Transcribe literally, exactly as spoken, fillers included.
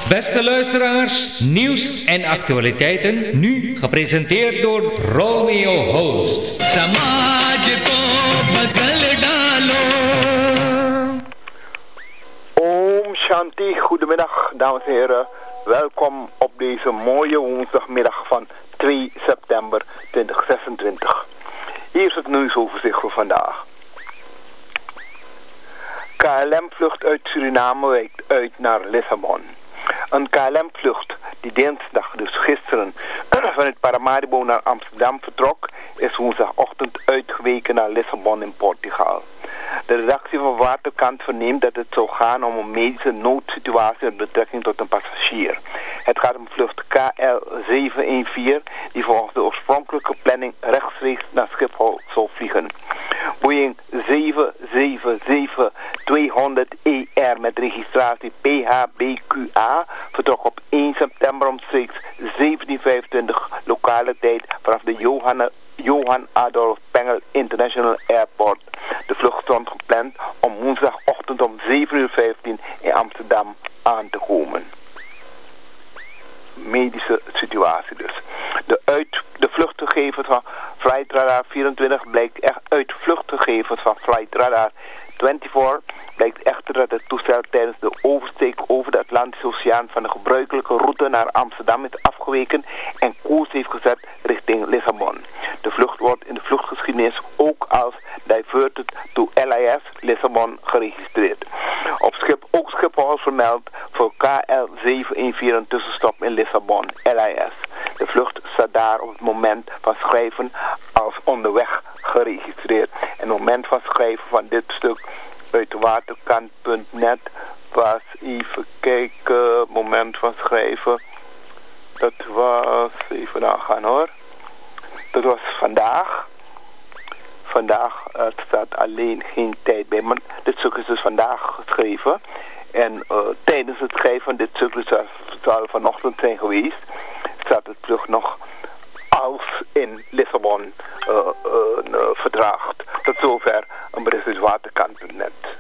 Beste luisteraars, nieuws en actualiteiten, nu gepresenteerd door Romeo Host. Samaj ko badal dalo. Om Shanti, goedemiddag dames en heren. Welkom op deze mooie woensdagmiddag van twee september tweeduizend zesentwintig. Hier is het nieuwsoverzicht voor vandaag. K L M-vlucht uit Suriname wijkt uit naar Lissabon. Een K L M-vlucht die dinsdag, dus gisteren, vanuit Paramaribo naar Amsterdam vertrok, is woensdagochtend uitgeweken naar Lissabon in Portugal. De redactie van Waterkant verneemt dat het zou gaan om een medische noodsituatie met betrekking tot een passagier. Het gaat om vlucht K L zeven een vier die volgens de oorspronkelijke planning rechtstreeks naar Schiphol zou vliegen. Boeing zeven zeven zeven tweehonderd E R met registratie P H B Q A vertrok op één september omstreeks zeventien vijfentwintig lokale tijd vanaf de Johan, Johan Adolf Pengel International Airport. De vlucht stond gepland om woensdagochtend om zeven uur vijftien in Amsterdam aan te komen. Medische situatie dus. De, uit, de vluchtgegevens van Flight Radar vierentwintig blijkt echt uit vluchtgegevens van Flight Radar vierentwintig blijkt echter dat het toestel tijdens de oversteek over de Atlantische Oceaan van de gebruikelijke route naar Amsterdam is afgeweken en koers heeft gezet richting Lissabon. De vlucht wordt in de vluchtgeschiedenis ook als Diverted to L I S Lissabon geregistreerd. Op Schip, ook Schiphol is vermeld voor K L zeven een vier een tussenstop in Lissabon, L I S. De vlucht staat daar op het moment van schrijven als onderweg geregistreerd. En het moment van schrijven van dit stuk uit waterkant punt net was, even kijken, moment van schrijven, dat was, even nagaan hoor, dat was vandaag. Vandaag uh, staat alleen geen tijd bij, maar dit stuk is dus vandaag geschreven. En uh, tijdens het schrijven van dit stuk, dus het zal vanochtend zijn geweest, staat het terug nog als in Lissabon uh, uh, uh, verdraagt. Tot zover een bericht uit waterkant punt net.